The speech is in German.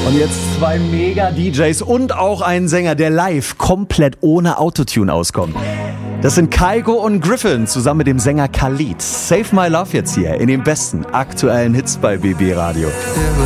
Und jetzt zwei Mega-DJs und auch einen Sänger, der live komplett ohne Autotune auskommt. Das sind Kygo und Griffin zusammen mit dem Sänger Khalid. Save My Love jetzt hier in den besten aktuellen Hits bei BB Radio.